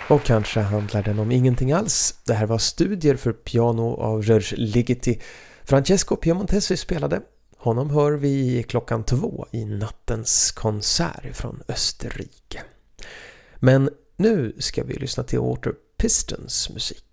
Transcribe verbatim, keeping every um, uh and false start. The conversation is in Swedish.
Och kanske handlar den om ingenting alls. Det här var studier för piano av Georges Ligeti. Francesco Piemontesi spelade. Honom hör vi klockan två i nattens konsert från Österrike. Men nu ska vi lyssna till Walter Pistons musik.